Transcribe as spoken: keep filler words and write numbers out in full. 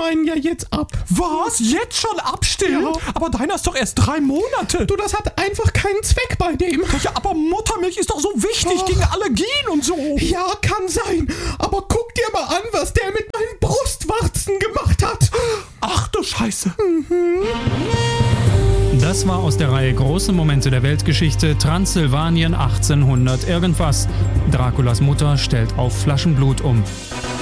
meinen ja jetzt ab. Was? Jetzt schon abstillen? Ja. Aber deiner ist doch erst drei Monate. Du, das hat einfach keinen Zweck bei dem. Ja, aber Muttermilch ist doch so wichtig Oh. gegen Allergien und so. Ja, kann sein. Aber guck dir mal an, was der mit meinen Brustwarzen gemacht hat. Ach du Scheiße. Das war aus der Reihe Große Momente der Weltgeschichte Transsilvanien achtzehnhundert irgendwas. Draculas Mutter stellt auf Flaschenblut um.